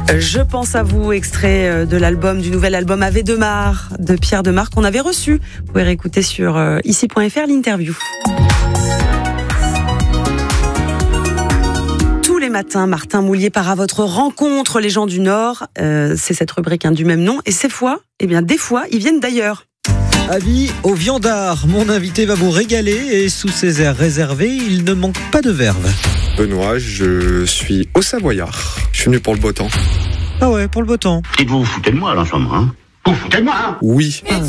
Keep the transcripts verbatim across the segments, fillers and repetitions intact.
Je pense à vous, extrait de l'album, du nouvel album Ave de Mar de Pierre Demar qu'on avait reçu. Vous pouvez réécouter sur ici point f r l'interview. Tous les matins, Martin Moulier part à votre rencontre, les gens du Nord. Euh, c'est cette rubrique hein, du même nom. Et ces fois, eh bien, des fois, ils viennent d'ailleurs. Avis aux viandards, mon invité va vous régaler et sous ses airs réservés, il ne manque pas de verve. Benoît, je suis au Savoyard. Je suis venu pour le beau temps. Ah ouais, pour le beau temps. Et vous vous foutez de moi là en ce moment, hein? Vous vous foutez de moi, hein? Oui. Ah.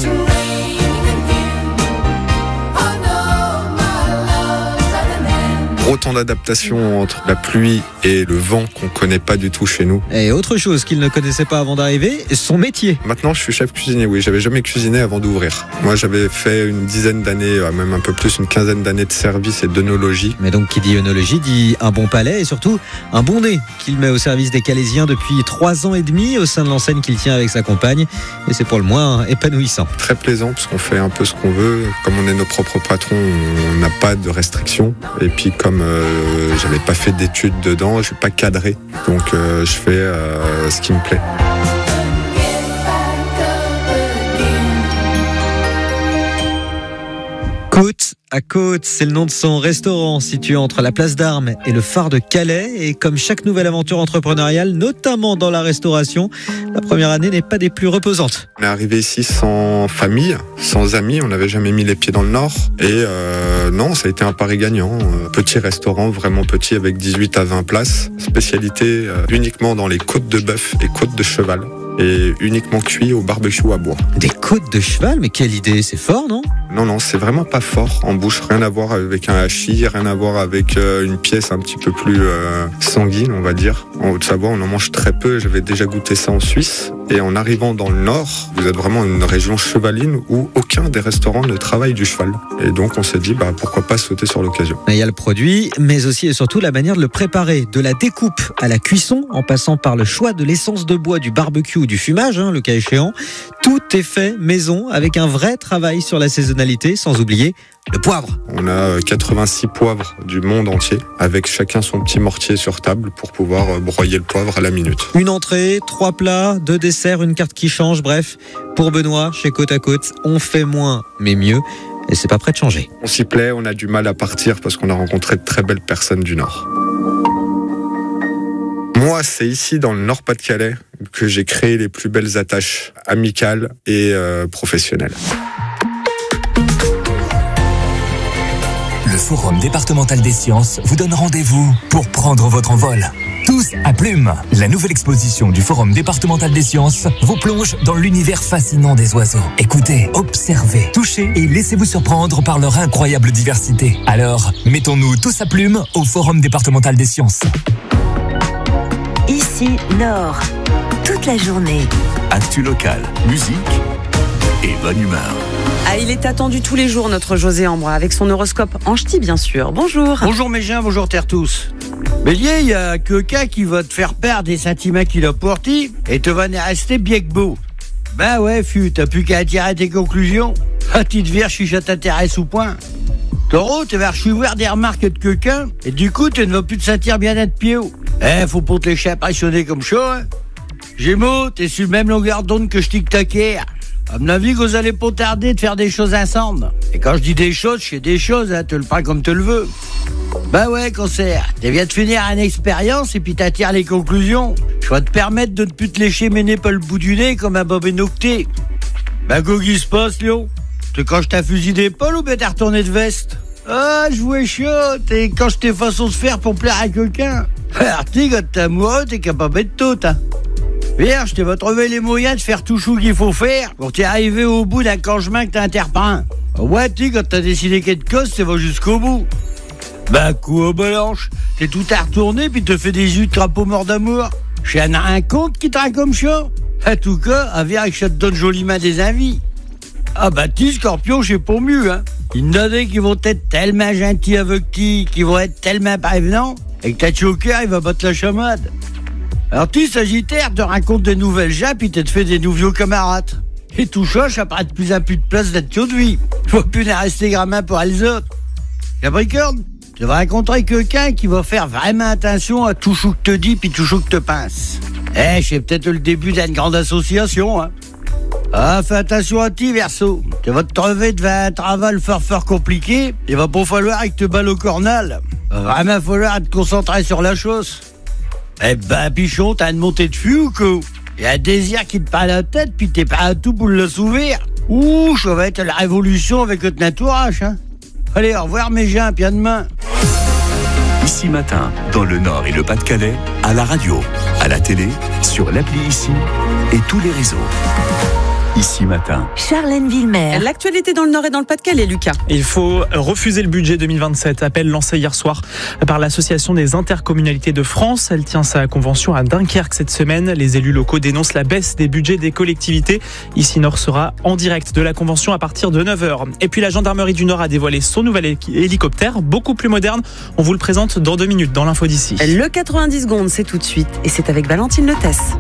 Autant d'adaptation entre la pluie et le vent qu'on connaît pas du tout chez nous. Et autre chose qu'il ne connaissait pas avant d'arriver, son métier. Maintenant, je suis chef cuisinier, oui. J'avais jamais cuisiné avant d'ouvrir. Moi, j'avais fait une dizaine d'années, même un peu plus, une quinzaine d'années de service et d'œnologie. Mais donc, qui dit œnologie, dit un bon palais et surtout un bon nez qu'il met au service des Calaisiens depuis trois ans et demi au sein de l'enseigne qu'il tient avec sa compagne. Et c'est pour le moins épanouissant. Très plaisant, parce qu'on fait un peu ce qu'on veut. Comme on est nos propres patrons, on n'a pas de restrictions. Et puis, comme euh, j'avais pas fait d'études dedans, je suis pas cadré. Donc, euh, je fais euh, ce qui me plaît. Côte à côte, c'est le nom de son restaurant situé entre la place d'Armes et le phare de Calais. Et comme chaque nouvelle aventure entrepreneuriale, notamment dans la restauration, la première année n'est pas des plus reposantes. On est arrivé ici sans famille, sans amis, on n'avait jamais mis les pieds dans le Nord. Et euh, non, ça a été un pari gagnant. Petit restaurant, vraiment petit, avec dix-huit à vingt places. Spécialité euh, uniquement dans les côtes de bœuf et côtes de cheval. Et uniquement cuit au barbecue à bois. Des côtes de cheval, mais quelle idée, c'est fort, non ? Non, non, c'est vraiment pas fort en bouche, rien à voir avec un hachis, rien à voir avec euh, une pièce un petit peu plus euh, sanguine, on va dire. En Haute-Savoie, on en mange très peu, j'avais déjà goûté ça en Suisse. Et en arrivant dans le Nord, vous êtes vraiment une région chevaline où aucun des restaurants ne travaille du cheval. Et donc on s'est dit, bah, pourquoi pas sauter sur l'occasion. Il y a le produit, mais aussi et surtout la manière de le préparer, de la découpe à la cuisson, en passant par le choix de l'essence de bois, du barbecue ou du fumage, hein, le cas échéant. Tout est fait maison avec un vrai travail sur la saisonnalité, sans oublier le poivre. On a quatre-vingt-six poivres du monde entier, avec chacun son petit mortier sur table pour pouvoir broyer le poivre à la minute. Une entrée, trois plats, deux desserts, une carte qui change, bref. Pour Benoît, chez Côte à Côte, on fait moins, mais mieux. Et c'est pas prêt de changer. On s'y plaît, on a du mal à partir parce qu'on a rencontré de très belles personnes du Nord. Moi, c'est ici, dans le Nord-Pas-de-Calais, que j'ai créé les plus belles attaches amicales et euh, professionnelles. Le Forum départemental des sciences vous donne rendez-vous pour prendre votre envol. Tous à plumes. La nouvelle exposition du Forum départemental des sciences vous plonge dans l'univers fascinant des oiseaux. Écoutez, observez, touchez et laissez-vous surprendre par leur incroyable diversité. Alors, mettons-nous tous à plumes au Forum départemental des sciences. Ici, Nord. Toute la journée. Actu locale, musique et bonne humeur. Ah, il est attendu tous les jours, notre José Ambrois, avec son horoscope en ch'ti, bien sûr. Bonjour. Bonjour mes gens, bonjour terre tous. Bélier, il y a quelqu'un qui va te faire perdre des sentiments qu'il a portés et te va rester bien que beau. Ben ouais, fut, t'as plus qu'à tirer tes conclusions. Ah, tu te vires si ça t'intéresse ou point. Taureau, tu vas recevoir des remarques de quelqu'un et du coup, tu ne vas plus te sentir bien d'être pied haut. Eh, faut pas te laisser impressionner comme ça, hein. Gémeaux, t'es sur le même longueur d'onde que je tic-taquer. À mon avis, vous allez pas tarder de faire des choses ensemble. Et quand je dis des choses, je fais des choses, hein, te le prends comme tu le veux. Ben ouais, Cancer, tu viens de finir une expérience et puis t'attires les conclusions. Je vais te permettre de ne plus te lécher mener pas le bout du nez comme un bobé octé. Ben quoi qui se passe, Léon? Tu caches ta fusil d'épaule ou ben t'es retourné de veste? Ah, je vois chaud, et quand je t'ai façon de faire pour plaire à quelqu'un. Alors, tu quand t'es amoureux, t'es capable de tout, hein. Vierge, tu vas trouver les moyens de faire tout chou qu'il faut faire pour t'y arriver au bout d'un cangement que t'as interpeint. Ouais, tu quand t'as décidé quelque chose, tu vas jusqu'au bout. Bah quoi, Balanche? T'es tout à retourner puis te fais des yeux de crapaud mort d'amour. J'ai un, un compte qui traque comme ça. En tout cas, à Vierge, ça te donne joliment des envies. Ah bah tu, Scorpion, j'ai pas mieux, hein. Il y en a des qui vont être tellement gentils avec toi, qui vont être tellement prévenants, et que ta choker, il va battre la chamade. Alors tu, Sagittaire, te racontes de nouvelles gens puis tu te fais des nouveaux camarades. Et tout ça, ça prend de plus en plus de place d'être de vie. Faut plus en rester gramin pour les autres. Capricorne, tu vas rencontrer quelqu'un qui va faire vraiment attention à tout ce que te dit puis tout ce que te penses. Eh, c'est peut-être le début d'une grande association, hein. Ah, fais attention à ti, Verseau. Tu vas te trouver devant un travail fort fort compliqué. Il va pas falloir que tu te balles au cornal. Il va vraiment falloir te concentrer sur la chose. Eh ben, Pichon, t'as une montée de fût ou quoi? Il y a un désir qui te parle à la tête, puis t'es pas à tout pour le s'ouvrir. Ouh, ça va être la révolution avec notre entourage, hein. Allez, au revoir mes gens, puis à demain. Ici Matin, dans le Nord et le Pas-de-Calais, à la radio, à la télé, sur l'appli Ici et tous les réseaux. Ici Matin. Charlène Villemer. L'actualité dans le Nord et dans le Pas-de-Calais, Lucas. Il faut refuser le budget deux mille vingt-sept. Appel lancé hier soir par l'Association des intercommunalités de France. Elle tient sa convention à Dunkerque cette semaine. Les élus locaux dénoncent la baisse des budgets des collectivités. Ici Nord sera en direct de la convention à partir de neuf heures. Et puis la gendarmerie du Nord a dévoilé son nouvel hélicoptère, beaucoup plus moderne. On vous le présente dans deux minutes dans l'info d'ici. Le quatre-vingt-dix secondes, c'est tout de suite. Et c'est avec Valentine Letesse.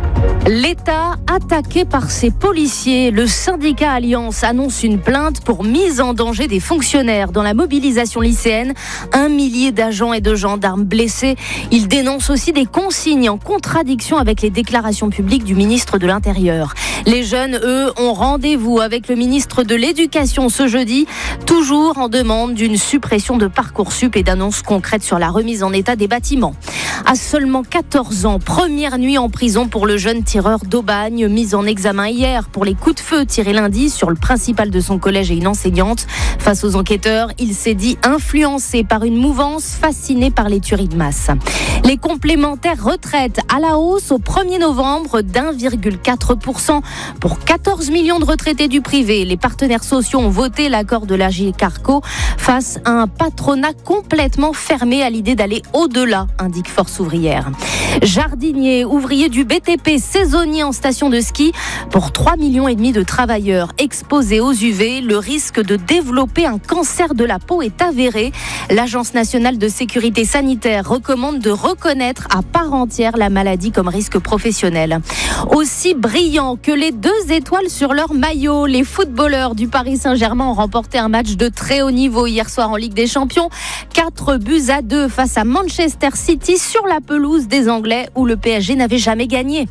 L'État attaqué par ses policiers. Le syndicat Alliance annonce une plainte pour mise en danger des fonctionnaires dans la mobilisation lycéenne. Un millier d'agents et de gendarmes blessés. Il dénonce aussi des consignes en contradiction avec les déclarations publiques du ministre de l'Intérieur. Les jeunes, eux, ont rendez-vous avec le ministre de l'Éducation ce jeudi, toujours en demande d'une suppression de Parcoursup et d'annonces concrètes sur la remise en état des bâtiments. À seulement quatorze ans, première nuit en prison pour le jeune tireur d'Aubagne, mis en examen hier pour les coups de feu tirés lundi sur le principal de son collège et une enseignante. Face aux enquêteurs, il s'est dit influencé par une mouvance fascinée par les tueries de masse. Les complémentaires retraites à la hausse au premier novembre d'un virgule quatre pour cent pour quatorze millions de retraités du privé. Les partenaires sociaux ont voté l'accord de l'A G Carco face à un patronat complètement fermé à l'idée d'aller au-delà, indique Force ouvrière. Jardiniers, ouvriers du B T P, saisonniers en station de ski. Pour trois millions et demi de travailleurs exposés aux U V, le risque de développer un cancer de la peau est avéré. L'Agence nationale de sécurité sanitaire recommande de reconnaître à part entière la maladie comme risque professionnel. Aussi brillant que les deux étoiles sur leur maillot, les footballeurs du Paris Saint-Germain ont remporté un match de très haut niveau hier soir en Ligue des Champions. quatre buts à deux face à Manchester City sur la pelouse des Anglais où le P S G n'avait jamais gagné.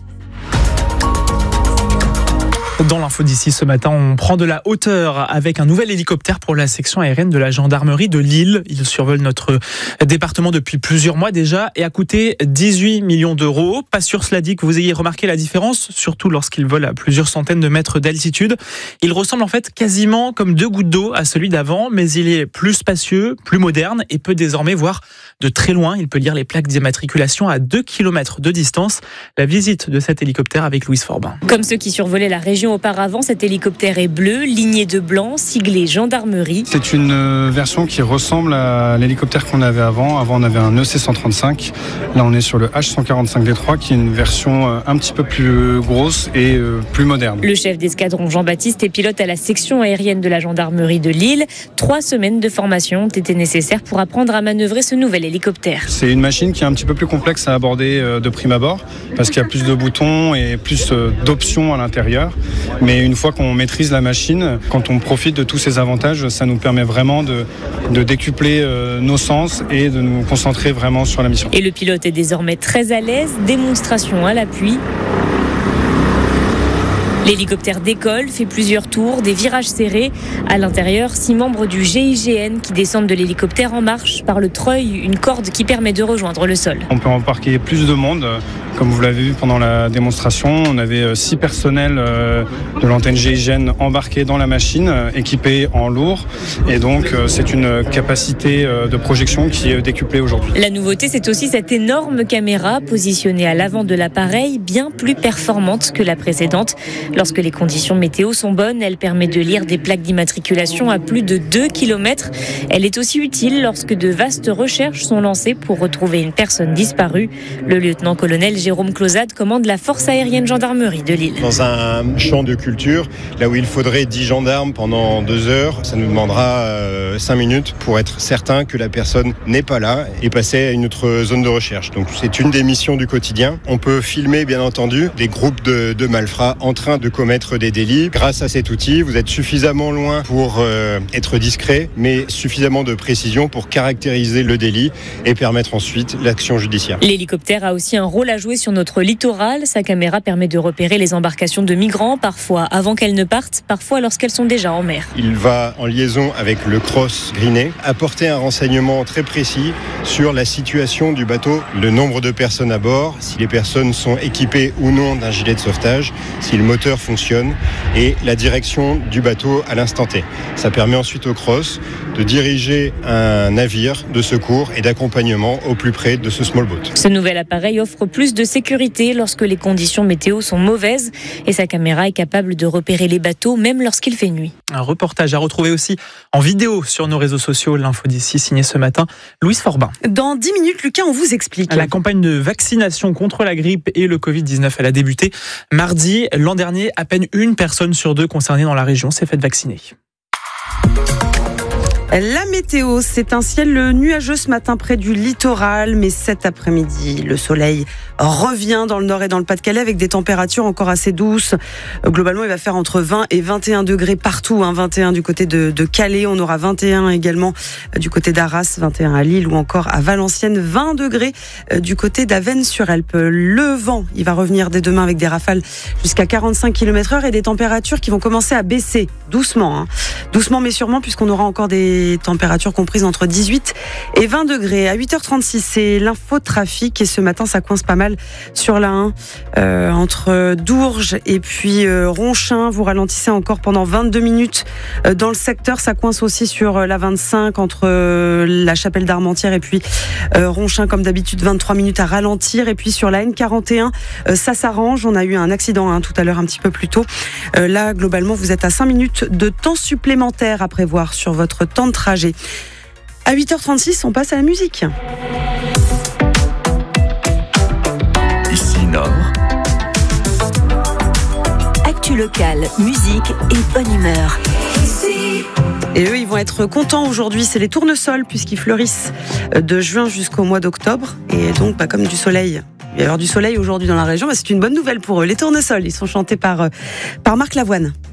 Dans l'info d'ici ce matin, on prend de la hauteur avec un nouvel hélicoptère pour la section aérienne de la gendarmerie de Lille. Il survole notre département depuis plusieurs mois déjà et a coûté dix-huit millions d'euros. Pas sûr, cela dit, que vous ayez remarqué la différence, surtout lorsqu'il vole à plusieurs centaines de mètres d'altitude. Il ressemble en fait quasiment comme deux gouttes d'eau à celui d'avant, mais il est plus spacieux, plus moderne et peut désormais voir de très loin. Il peut lire les plaques d'immatriculation à deux kilomètres de distance. La visite de cet hélicoptère avec Louise Forbin. Comme ceux qui survolaient la région auparavant, cet hélicoptère est bleu, ligné de blanc, siglé gendarmerie. C'est une version qui ressemble à l'hélicoptère qu'on avait avant. Avant, on avait un E C cent trente-cinq. Là, on est sur le H cent quarante-cinq D trois, qui est une version un petit peu plus grosse et plus moderne. Le chef d'escadron Jean-Baptiste est pilote à la section aérienne de la gendarmerie de Lille. Trois semaines de formation ont été nécessaires pour apprendre à manœuvrer ce nouvel hélicoptère. C'est une machine qui est un petit peu plus complexe à aborder de prime abord, parce qu'il y a plus de boutons et plus d'options à l'intérieur. Mais une fois qu'on maîtrise la machine, quand on profite de tous ces avantages, ça nous permet vraiment de, de décupler euh, nos sens et de nous concentrer vraiment sur la mission. Et le pilote est désormais très à l'aise, démonstration à l'appui. L'hélicoptère décolle, fait plusieurs tours, des virages serrés. À l'intérieur, six membres du G I G N qui descendent de l'hélicoptère en marche par le treuil, une corde qui permet de rejoindre le sol. On peut embarquer plus de monde. Comme vous l'avez vu pendant la démonstration, on avait six personnels de l'antenne G I G N embarqués dans la machine, équipés en lourd. Et donc, c'est une capacité de projection qui est décuplée aujourd'hui. La nouveauté, c'est aussi cette énorme caméra positionnée à l'avant de l'appareil, bien plus performante que la précédente. Lorsque les conditions météo sont bonnes, elle permet de lire des plaques d'immatriculation à plus de deux kilomètres. Elle est aussi utile lorsque de vastes recherches sont lancées pour retrouver une personne disparue. Le lieutenant-colonel Jérôme Closade commande la force aérienne gendarmerie de Lille. Dans un champ de culture, là où il faudrait dix gendarmes pendant deux heures, ça nous demandera euh, cinq minutes pour être certain que la personne n'est pas là et passer à une autre zone de recherche. Donc c'est une des missions du quotidien. On peut filmer, bien entendu, des groupes de, de malfrats en train de commettre des délits. Grâce à cet outil, vous êtes suffisamment loin pour euh, être discret, mais suffisamment de précision pour caractériser le délit et permettre ensuite l'action judiciaire. L'hélicoptère a aussi un rôle à jouer jouer sur notre littoral. Sa caméra permet de repérer les embarcations de migrants, parfois avant qu'elles ne partent, parfois lorsqu'elles sont déjà en mer. Il va en liaison avec le Cross Greenet apporter un renseignement très précis sur la situation du bateau, le nombre de personnes à bord, si les personnes sont équipées ou non d'un gilet de sauvetage, si le moteur fonctionne et la direction du bateau à l'instant T. Ça permet ensuite au Cross de diriger un navire de secours et d'accompagnement au plus près de ce small boat. Ce nouvel appareil offre plus de sécurité lorsque les conditions météo sont mauvaises et sa caméra est capable de repérer les bateaux même lorsqu'il fait nuit. Un reportage à retrouver aussi en vidéo sur nos réseaux sociaux. L'info d'ici signé ce matin Louise Forbin. Dans dix minutes, Lucas, on vous explique. La campagne de vaccination contre la grippe et le covid dix-neuf, elle a débuté mardi. L'an dernier, à peine une personne sur deux concernée dans la région s'est faite vacciner. La météo, c'est un ciel nuageux ce matin près du littoral, mais cet après-midi, le soleil revient dans le nord et dans le Pas-de-Calais avec des températures encore assez douces. Globalement, il va faire entre vingt et vingt et un degrés partout, hein. vingt et un du côté de, de Calais, on aura vingt et un également du côté d'Arras, vingt et un à Lille ou encore à Valenciennes, vingt degrés du côté d'Avesnes-sur-Helpe. Le vent, il va revenir dès demain avec des rafales jusqu'à quarante-cinq kilomètres heure et des températures qui vont commencer à baisser doucement, hein. doucement mais sûrement, puisqu'on aura encore des températures comprises entre dix-huit et vingt degrés. À huit heures trente-six, c'est l'infotrafic et ce matin, ça coince pas mal sur la un, euh, entre Dourges et puis euh, Ronchin. Vous ralentissez encore pendant vingt-deux minutes euh, dans le secteur. Ça coince aussi sur euh, la vingt-cinq entre euh, la Chapelle d'Armentières et puis euh, Ronchin, comme d'habitude, vingt-trois minutes à ralentir. Et puis sur la N quarante et un, euh, ça s'arrange. On a eu un accident hein, tout à l'heure un petit peu plus tôt. Euh, là, globalement, vous êtes à cinq minutes de temps supplémentaire à prévoir sur votre temps de trajet. À huit heures trente-six, on passe à la musique. Ici Nord. Actu locale, musique et bonne humeur. Et eux, ils vont être contents aujourd'hui. C'est les tournesols puisqu'ils fleurissent de juin jusqu'au mois d'octobre. Et donc, bah, comme du soleil. Il va y avoir du soleil aujourd'hui dans la région. Bah, c'est une bonne nouvelle pour eux. Les tournesols, ils sont chantés par, par Marc Lavoine.